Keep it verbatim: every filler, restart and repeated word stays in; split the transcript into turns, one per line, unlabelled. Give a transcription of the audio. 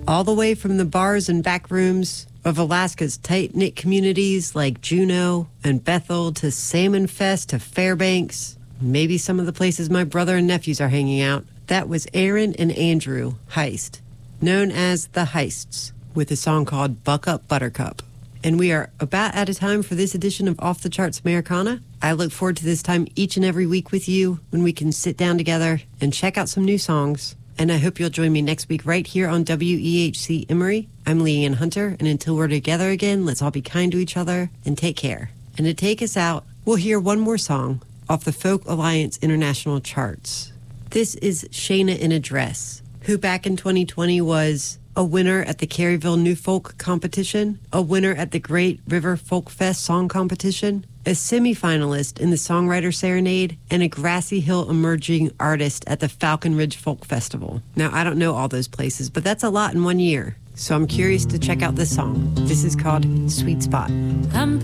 all the way from the bars and back rooms of Alaska's tight-knit communities like Juneau and Bethel to Salmon Fest to Fairbanks, maybe some of the places my brother and nephews are hanging out. That was Aaron and Andrew Heist, known as the Heists, with a song called Buck Up Buttercup. And we are about out of time for this edition of Off the Charts Americana. I look forward to this time each and every week with you when we can sit down together and check out some new songs. And I hope you'll join me next week right here on W E H C Emory. I'm Leanne Hunter, and until we're together again, let's all be kind to each other and take care. And to take us out, we'll hear one more song off the Folk Alliance International charts. This is Shayna in a Dress, who back in twenty twenty was a winner at the Caryville New Folk Competition, a winner at the Great River Folk Fest Song Competition, a semifinalist in the Songwriter Serenade, and a Grassy Hill Emerging Artist at the Falcon Ridge Folk Festival. Now, I don't know all those places, but that's a lot in one year. So I'm curious to check out this song. This is called Sweet Spot.
I'm